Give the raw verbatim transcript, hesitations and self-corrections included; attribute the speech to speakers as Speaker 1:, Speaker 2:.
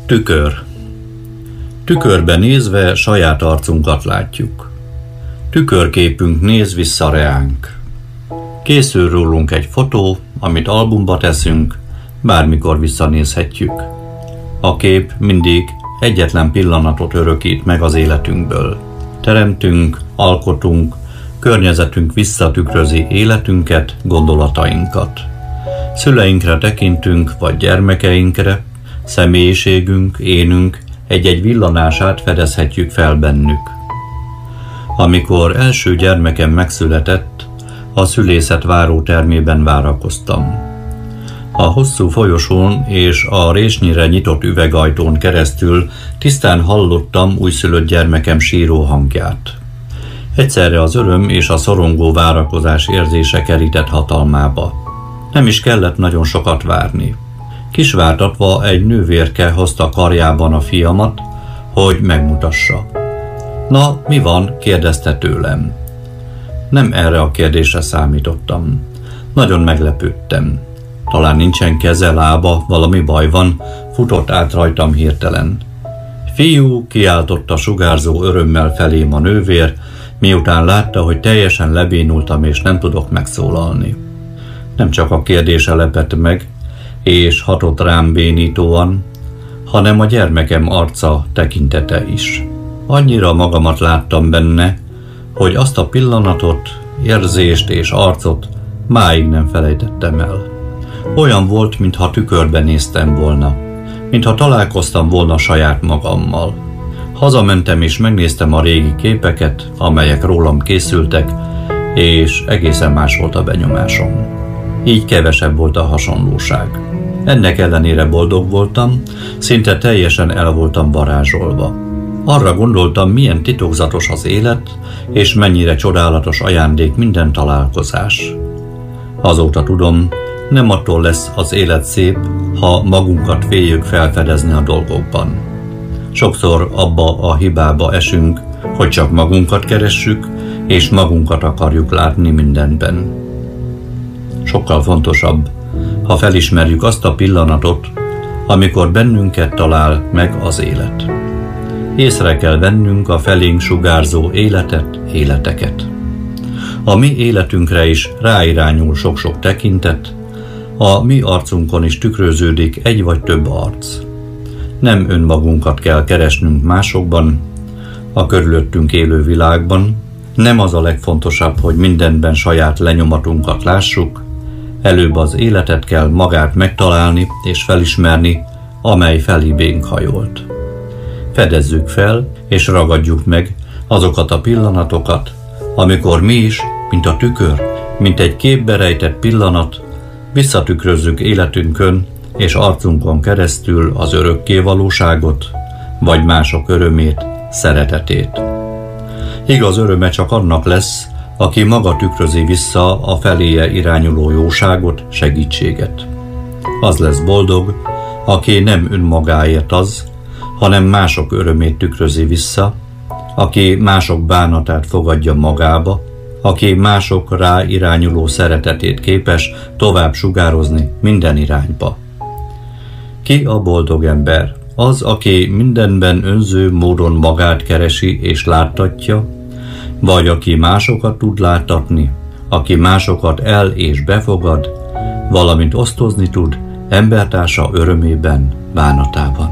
Speaker 1: Tükör. Tükörbe nézve saját arcunkat látjuk. Tükörképünk néz vissza reánk. Készül rólunk egy fotó, amit albumba teszünk, bármikor visszanézhetjük. A kép mindig egyetlen pillanatot örökít meg az életünkből. Teremtünk, alkotunk, környezetünk visszatükrözi életünket, gondolatainkat. Szüleinkre tekintünk, vagy gyermekeinkre, személyiségünk, énünk egy-egy villanását fedezhetjük fel bennük. Amikor első gyermekem megszületett, a szülészet várótermében várakoztam. A hosszú folyosón és a résnyire nyitott üvegajtón keresztül tisztán hallottam újszülött gyermekem síró hangját. Egyszerre az öröm és a szorongó várakozás érzése kerített hatalmába. Nem is kellett nagyon sokat várni. Kisvártatva egy nővérke hozta karjában a fiamat, hogy megmutassa. Na, mi van? Kérdezte tőlem. Nem erre a kérdésre számítottam. Nagyon meglepődtem. Talán nincsen keze, lába, valami baj van, futott át rajtam hirtelen. Fiú, kiáltotta sugárzó örömmel felém a nővér, miután látta, hogy teljesen lebénultam és nem tudok megszólalni. Nem csak a kérdése lepett meg, és hatott rám bénítóan, hanem a gyermekem arca, tekintete is. Annyira magamat láttam benne, hogy azt a pillanatot, érzést és arcot máig nem felejtettem el. Olyan volt, mintha tükörbe néztem volna, mintha találkoztam volna saját magammal. Hazamentem és megnéztem a régi képeket, amelyek rólam készültek, és egészen más volt a benyomásom. Így kevesebb volt a hasonlóság. Ennek ellenére boldog voltam, szinte teljesen el voltam varázsolva. Arra gondoltam, milyen titokzatos az élet, és mennyire csodálatos ajándék minden találkozás. Azóta tudom, nem attól lesz az élet szép, ha magunkat féljük felfedezni a dolgokban. Sokszor abba a hibába esünk, hogy csak magunkat keressük, és magunkat akarjuk látni mindenben. Sokkal fontosabb, ha felismerjük azt a pillanatot, amikor bennünket talál meg az élet. Észre kell vennünk a felénk sugárzó életet, életeket. A mi életünkre is ráirányul sok-sok tekintet, a mi arcunkon is tükröződik egy vagy több arc. Nem önmagunkat kell keresnünk másokban, a körülöttünk élő világban, nem az a legfontosabb, hogy mindenben saját lenyomatunkat lássuk, előbb az életet kell magát megtalálni és felismerni, amely felébénk hajolt. Fedezzük fel és ragadjuk meg azokat a pillanatokat, amikor mi is, mint a tükör, mint egy képbe rejtett pillanat, visszatükrözzük életünkön és arcunkon keresztül az örökké valóságot, vagy mások örömét, szeretetét. Igaz öröme csak annak lesz, aki maga tükrözi vissza a feléje irányuló jóságot, segítséget. Az lesz boldog, aki nem önmagáért az, hanem mások örömét tükrözi vissza, aki mások bánatát fogadja magába, aki mások rá irányuló szeretetét képes tovább sugározni minden irányba. Ki a boldog ember? Az, aki mindenben önző módon magát keresi és láttatja, vagy aki másokat tud láttatni, aki másokat el és befogad, valamint osztozni tud embertársa örömében, bánatában.